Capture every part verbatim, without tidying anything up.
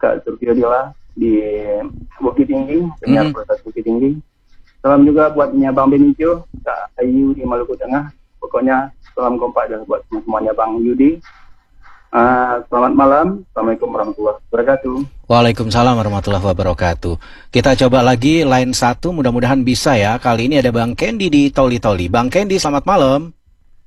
Kak Surtiodila di Bukit Tinggi, penyiar Mhm. Proses Bukit Tinggi. Salam juga buat Bang Benicio, Kak Ayu di Maluku Tengah. Pokoknya salam kompak dah buat semuanya Bang Yudi. Uh, selamat malam. Assalamualaikum warahmatullahi wabarakatuh. Waalaikumsalam warahmatullahi wabarakatuh. Kita coba lagi line satu, mudah-mudahan bisa ya. Kali ini ada Bang Kendi di Toli Toli. Bang Kendi, selamat malam.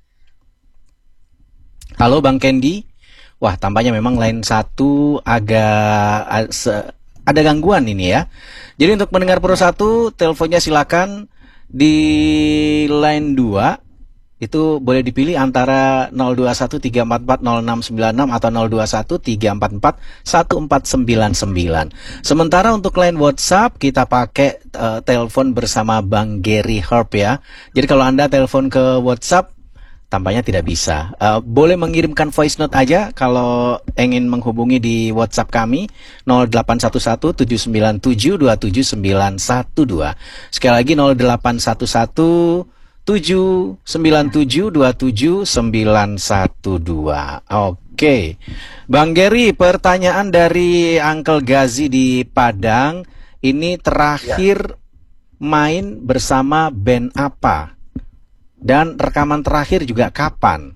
Halo Bang Kendi. Wah, tampaknya memang line satu agak a- se- ada gangguan ini ya. Jadi untuk mendengar Pro satu, teleponnya silakan di line dua. Itu boleh dipilih antara nol dua satu tiga empat empat nol enam sembilan enam atau nol dua satu tiga empat empat satu empat sembilan sembilan. Sementara untuk line WhatsApp kita pakai eh, telepon bersama Bang Gary Herb ya. Jadi kalau Anda telepon ke WhatsApp tampaknya tidak bisa. Eh, boleh mengirimkan voice note aja kalau ingin menghubungi di WhatsApp kami nol delapan satu satu tujuh sembilan tujuh dua tujuh sembilan satu dua. Sekali lagi nol delapan satu satu tujuh sembilan tujuh dua tujuh sembilan satu dua. Oke. Bang Gary, pertanyaan dari Uncle Gazi di Padang. Ini terakhir main bersama band apa? Dan rekaman terakhir juga kapan?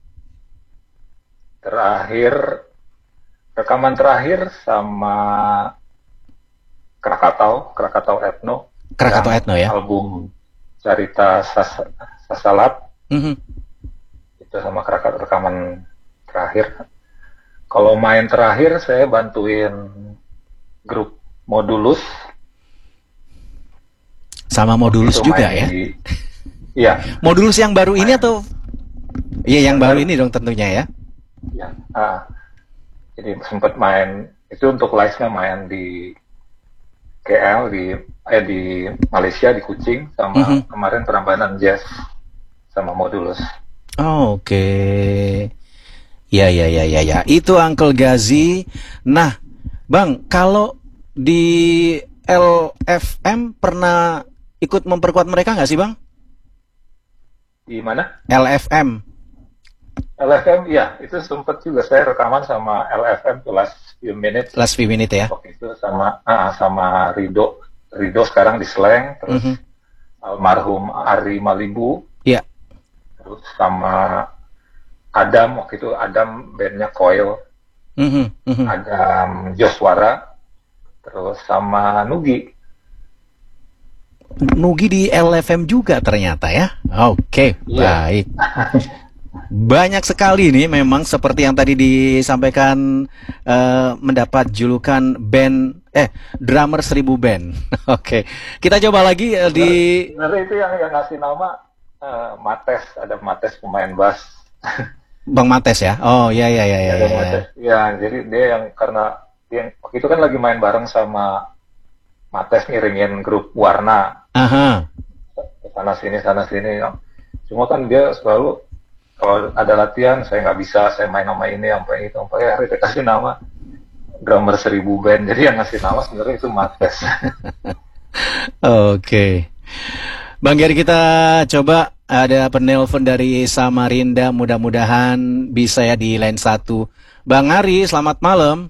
Terakhir, rekaman terakhir sama Krakatau, Krakatau Ethno. Krakatau yang Ethno ya? Album Cerita Sas Sasalat. Mhm. Itu sama Krakatau rekaman terakhir. Kalau main terakhir saya bantuin grup Modulus. Sama Modulus Itu juga main ya? di- Iya, Modulus yang baru ini Main. atau? Iya, yang Yang baru baru. ini dong tentunya ya. ya. Ah, jadi sempat main itu untuk live-nya main di K L di eh di Malaysia di Kuching sama Mhm. kemarin Prambanan Jazz sama Modulus. Oh, oke. Ya, ya, ya, ya, ya. Itu Uncle Gazi. Nah, Bang, kalau di L F M pernah ikut memperkuat mereka nggak sih, Bang? Di mana? L F M. L F M, ya itu sempat juga saya rekaman sama L F M tuh last few minutes Last few minute ya. waktu itu sama ah, sama Rido Rido sekarang di Slang, terus Mhm. almarhum Ari Malibu, Iya. terus sama Adam waktu itu Adam bandnya Coil, Mhm, mhm. Adam Joswara, terus sama Nugi. Nugi di L F M juga ternyata ya. Oke, Iya. baik. Banyak sekali nih memang seperti yang tadi disampaikan eh, mendapat julukan band eh drummer seribu band. Oke. Kita coba lagi eh, di Sebenarnya itu yang yang ngasih nama eh, Mates, ada Mates pemain bass. Bang Mates ya. Oh, ya, ya, ya, ya, Ada ya. Mates. Ya, jadi dia yang karena dia waktu itu kan lagi main bareng sama Mates ngiringin grup Warna Aha. sana sini sana sini. Cuma kan dia selalu kalau ada latihan saya nggak bisa, saya main sama ini sampai itu sampai akhirnya dia kasih nama drummer seribu band. Jadi yang ngasih nama sebenarnya itu Mates. Oke. Bang Gary, kita coba ada penelpon dari Samarinda, mudah-mudahan bisa ya di line satu. Bang Ari, selamat malam.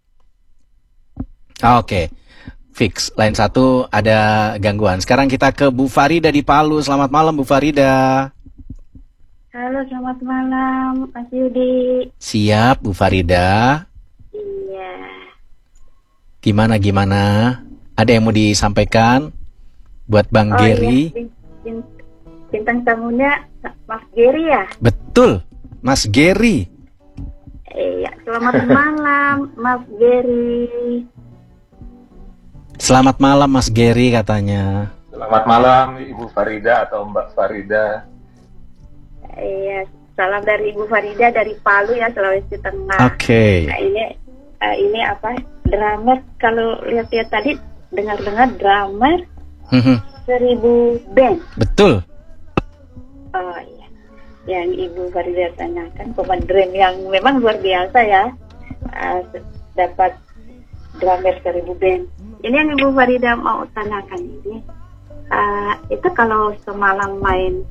Oke. Fix, line satu ada gangguan. Sekarang kita ke Bu Farida di Palu. Selamat malam Bu Farida. Halo, selamat malam, Mas Yudi. Siap Bu Farida. Iya. Gimana gimana? Ada yang mau disampaikan buat Bang Oh Gary? iya, bin- bin- bintang tamunya Mas Gary ya? Betul, Mas Gary. Iya, selamat malam, Mas Gary. Selamat malam Mas Gary katanya. Selamat malam Ibu Farida atau Mbak Farida. Iya, salam dari Ibu Farida dari Palu ya, Sulawesi Tengah. Oke. Nah, ini eh, ini apa? Drummer, kalau lihat-lihat tadi dengar-dengar drummer Mhm. seribu band. Betul. Oh iya, yang Ibu Farida tanyakan pemain drum yang memang luar biasa ya, uh, dapat drummer seribu band. Ini yang Ibu Farida mau tanyakan ini, uh, itu kalau semalam main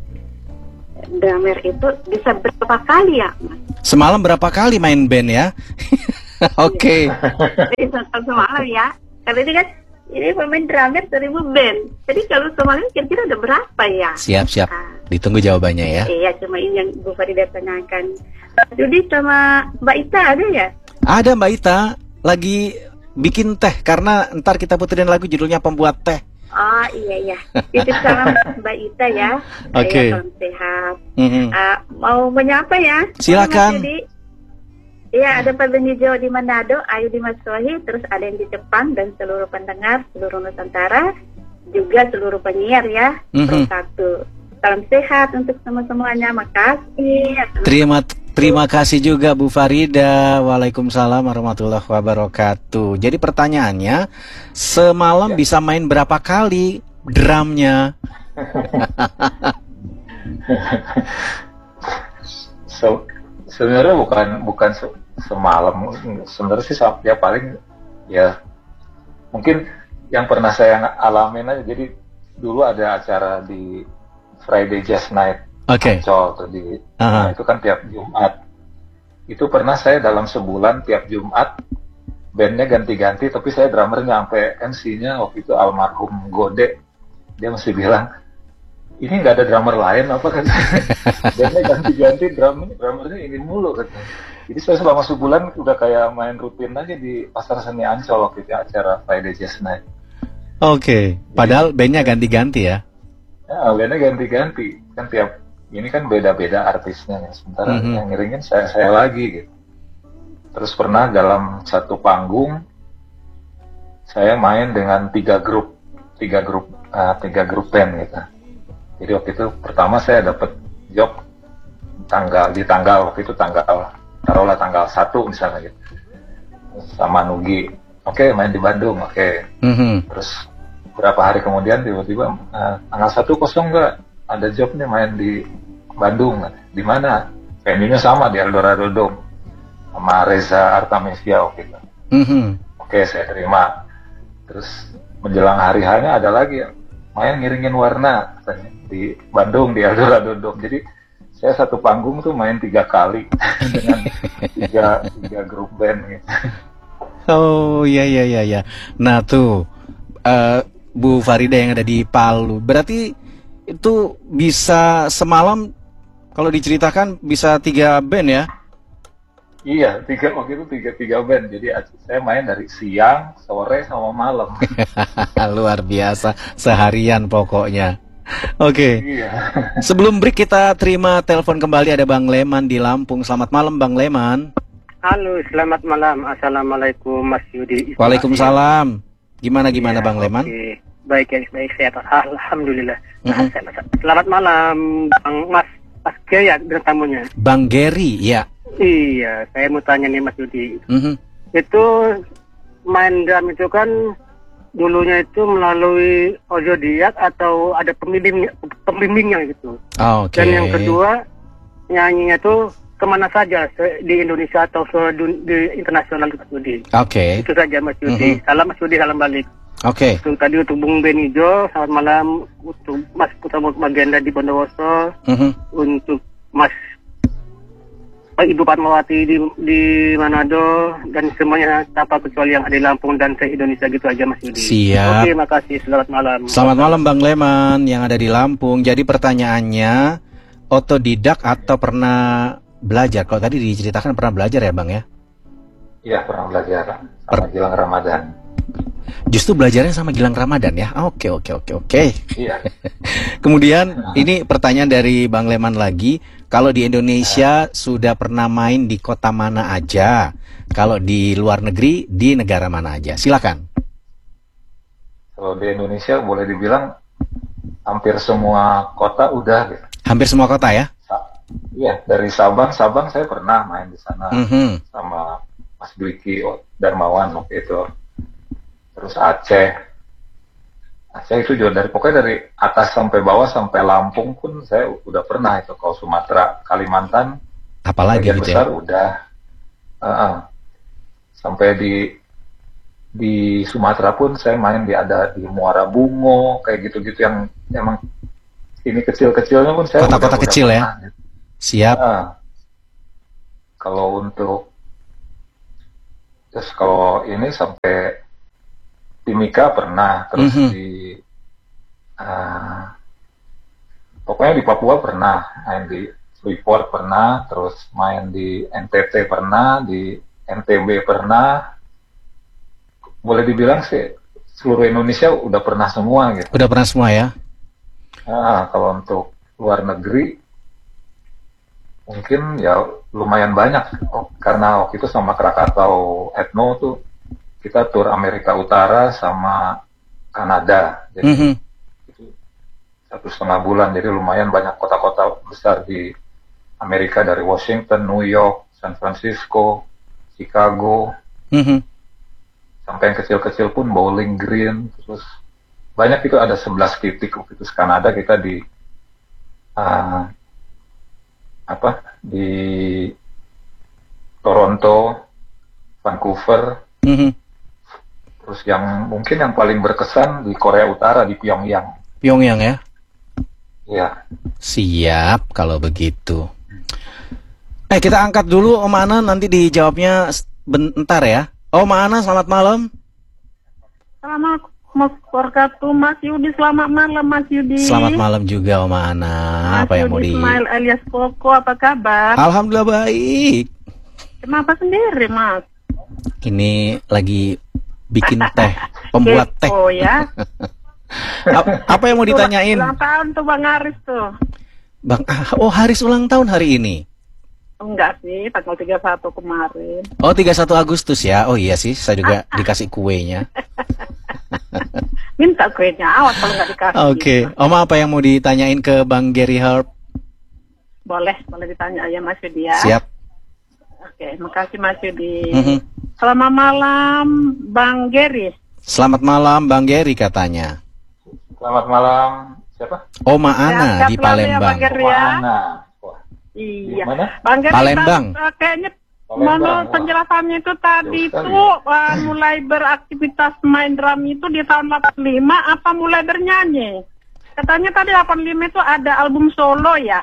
drummer itu bisa berapa kali ya, Mas? Semalam berapa kali main band ya? Oke. Jadi se- semalam ya. Karena ini kan ini pemain drummer seribu band. Jadi kalau semalam kira-kira ada berapa ya? Siap-siap. Ah, Ditunggu jawabannya ya. iya, cuma ini yang Bu Farida tanyakan. Jadi sama Mbak Ita ada ya? Ada Mbak Ita lagi bikin teh karena ntar kita puterin lagu judulnya Pembuat Teh. Oh iya iya. Titip salam Mbak Ita ya. Oke. Saya salam sehat. Mhm. Ah, mau menyapa ya? Silakan. Mas Yudi. Iya, ada Pak Benijo di Manado, Ayu di Maswahi, terus ada yang di Jepang dan seluruh pendengar seluruh Nusantara, juga seluruh penyiar ya. Mhm. Satu. Salam sehat untuk semua-semuanya. Makasih. Terima terima kasih juga Bu Farida. Waalaikumsalam warahmatullahi wabarakatuh. Jadi pertanyaannya, semalam bisa main berapa kali drumnya? So, sebenarnya bukan bukan se- semalam. Sebenarnya sih sa- ya paling ya mungkin yang pernah saya alamin aja. Jadi dulu ada acara di Friday Jazz Night Oke. Ancol tuh di Aha. nah, itu kan tiap Jumat. Itu pernah saya dalam sebulan tiap Jumat bandnya ganti-ganti, tapi saya drummernya sampai M C-nya waktu itu almarhum Gode, dia masih bilang ini nggak ada drummer lain apa kan? Bandnya ganti-ganti, drum drummernya ini mulu kan. Jadi saya selama sebulan udah kayak main rutin aja di Pasar Seni Ancol waktu itu acara Friday Jazz Night. Oke. Padahal bandnya ganti-ganti ya. Ya, bandnya ganti-ganti kan tiap ini kan beda-beda artisnya ya. Sementara Mhm. yang ngiringin saya saya lagi gitu. Terus pernah dalam satu panggung saya main dengan tiga grup, tiga grup, uh, tiga grup band gitu. Jadi waktu itu pertama saya dapat job tanggal di tanggal waktu itu tanggal taruhlah tanggal satu misalnya gitu sama Nugi. Oke, main di Bandung. Oke. Mhm. Terus berapa hari kemudian tiba-tiba uh, tanggal satu kosong nggak ada job nih main di Bandung. Di mana? Venue-nya sama di Eldorado Dome sama Reza Artamevia waktu itu. Mhm. Oke, saya terima. Terus menjelang hari hanya ada lagi main ngiringin warna katanya, di Bandung di Eldorado Dome. Jadi saya satu panggung tuh main tiga kali dengan tiga tiga grup band gitu. Oh iya iya iya iya. Nah tuh eh, Bu Farida yang ada di Palu, berarti itu bisa semalam kalau diceritakan bisa tiga band ya? Iya, tiga waktu itu tiga tiga band. Jadi saya main dari siang, sore, sama malam. Luar biasa, seharian pokoknya. Oke, Iya. sebelum break kita terima telepon kembali, ada Bang Leman di Lampung. Selamat malam Bang Leman. Halo, selamat malam. Assalamualaikum Mas Yudi. Waalaikumsalam. Gimana gimana Ya, Bang Leman? Oke. Baik ya, baik sehat. Alhamdulillah. Nah, Mhm. saya- Selamat malam Bang Mas Mas Gaya dengan tamunya. Bang Gary, ya. Iya, saya mau tanya nih Mas Yudi. Mhm. Itu main drum itu kan dulunya itu melalui audiodiak atau ada pembimbing pembimbingnya gitu. Oke. Dan yang kedua, nyanyinya tuh kemana saja se- di Indonesia atau se dun- di internasional Mas Yudi. Oke. Itu saja Mas Yudi. Mhm. Salam Mas Yudi, salam balik. Oke. Untuk tadi untuk Bung Benijo, selamat malam. Untuk Mas Putra Magenda di Bondowoso, Mhm. untuk Mas Ibu Fatmawati di di Manado, dan semuanya tanpa kecuali yang ada di Lampung dan se Indonesia gitu aja Mas Yudi. Siap. Oke, makasih. Selamat malam. Selamat malam Bang Leman yang ada di Lampung. Jadi pertanyaannya, otodidak atau pernah belajar? Kalau tadi diceritakan pernah belajar ya Bang ya? Iya, pernah belajar sama Gilang Ramadan. Justru belajarnya sama Gilang Ramadan ya? Oke oke oke oke. Iya. Kemudian ini pertanyaan dari Bang Leman lagi. Kalau di Indonesia sudah pernah main di kota mana aja? Kalau di luar negeri di negara mana aja? Silakan. Kalau di Indonesia boleh dibilang hampir semua kota udah gitu. Hampir semua kota ya? Sa- Iya, dari Sabang, Sabang saya pernah main di sana Mhm. sama Mas Dwiki Darmawan waktu itu. Terus Aceh. Aceh itu juga dari pokoknya dari atas sampai bawah sampai Lampung pun saya udah pernah itu. Kalau Sumatera, Kalimantan, Apalagi bagian gitu besar ya? udah. Uh-uh. Sampai di di Sumatera pun saya main di ada di Muara Bungo kayak gitu-gitu yang emang ini kecil-kecilnya pun saya Kota-kota udah- udah kecil ya? pernah. Siap. Ah. Kalau untuk Terus kalau ini sampai Timika pernah, terus Mhm. di uh, pokoknya di Papua pernah, main di Freeport pernah, terus main di N T T pernah, di N T B pernah. Boleh dibilang sih seluruh Indonesia udah pernah semua gitu. Udah pernah semua ya? Nah, kalau untuk luar negeri mungkin ya lumayan banyak. Oh, karena waktu itu sama Krakatau Ethno tuh kita tur Amerika Utara sama Kanada. Jadi Mhm. itu satu setengah bulan. Jadi lumayan banyak kota-kota besar di Amerika, dari Washington, New York, San Francisco, Chicago, Mhm. sampai yang kecil-kecil pun Bowling Green. Terus banyak, itu ada sebelas titik waktu itu. Kanada kita di uh, apa di Toronto, Vancouver. Mhm. Terus yang mungkin yang paling berkesan di Korea Utara, di Pyongyang. Pyongyang ya? Iya. Siap kalau begitu. Eh, kita angkat dulu Om Ana, nanti dijawabnya s- bentar ya. Om Ana, selamat malam. Selamat wabarakatuh Mas Yudi, selamat malam Mas Yudi. Selamat malam juga Om Ana. Mas Apa yang mau Yudi di... Ismail alias Koko, apa kabar? Alhamdulillah baik. Kenapa sendiri Mas? Ini lagi bikin teh, pembuat teh. Oh ya. A- Apa yang mau ditanyain? Ulang tahun tuh Bang Aris tuh. Bang, ah, oh Haris ulang tahun hari ini. Enggak sih, tanggal tiga puluh satu kemarin. Oh, tiga puluh satu Agustus ya. Oh iya sih, saya juga dikasih kuenya. Minta kuenya, awas kalau nggak dikasih. Oke, Om apa yang mau ditanyain ke Bang Gary Harp? Boleh, boleh ditanya aja Mas Yudi ya. Siap. Oke, makasih Mas Yudi. Mhm. Selamat malam Bang Gary. Selamat malam Bang Gary katanya. Selamat malam. Siapa? Oma Ana Sehat di selalu ya, Palembang. Bang Gary. Oma Ya. Ana. Wah, Iya. di mana? Bang Gary, Palembang. ta- kayaknya Palembang, menurut wah. penjelasannya itu tadi Jauh sekali tuh uh, mulai beraktivitas main drum itu di tahun delapan puluh lima apa mulai bernyanyi? Katanya tadi delapan puluh lima itu ada album solo ya.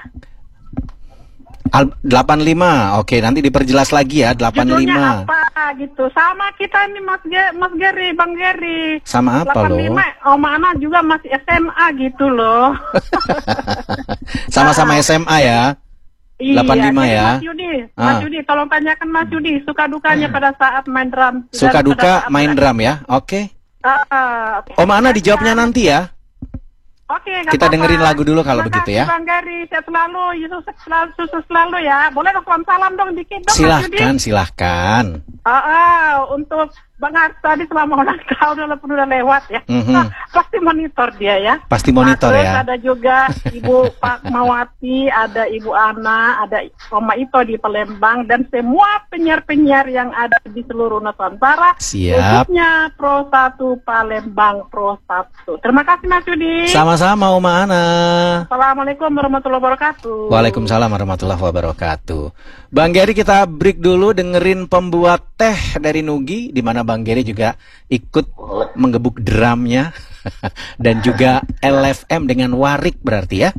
Al- delapan puluh lima. Oke, nanti diperjelas lagi ya, delapan puluh lima. Judulnya apa gitu. Sama kita ini Mas Ge- Mas Gary, Bang Gary. Sama apa delapan puluh lima loh? Om Ana juga masih S M A gitu loh. Sama-sama S M A ya. delapan puluh lima jadi ya. Mas Yudi, Ah. Mas Yudi, tolong tanyakan Mas Yudi suka dukanya pada saat main drum. dan Suka pada duka saat main ber- drum ya. Oke. Ah, ah, oke. Om Ana dijawabnya nanti ya. Oke, nggak Kita apa-apa. dengerin lagu dulu kalau Terima begitu kasih, ya. Bang Gary, sehat selalu, Yesus selalu, sukses selalu ya. Boleh dong salam-salam dong dikit dong, Mas Yudi. Silahkan, silahkan. Ah, ah, untuk Bang Ars tadi selama ulang tahun walaupun udah lewat ya. Mhm. Nah, pasti monitor dia ya. Pasti monitor Nah, terus ya. ada juga Ibu Pak Mawati, ada Ibu Ana, ada Oma Ito di Palembang, dan semua penyiar-penyiar yang ada di seluruh Nusantara. Siap. Khususnya Pro satu Palembang Pro satu. Terima kasih Mas Yudi. Sama-sama Oma Ana. Assalamualaikum warahmatullahi wabarakatuh. Waalaikumsalam warahmatullahi wabarakatuh. Bang Gary, kita break dulu dengerin pembuat teh dari Nugi, di mana Bang Gary juga ikut Boleh. menggebuk drumnya dan juga L F M dengan warik berarti ya.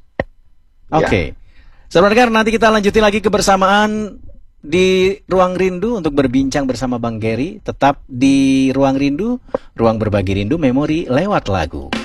Oke. Saudara pendengar, nanti kita lanjutin lagi kebersamaan di Ruang Rindu untuk berbincang bersama Bang Gary. Tetap di Ruang Rindu, ruang berbagi rindu memori lewat lagu.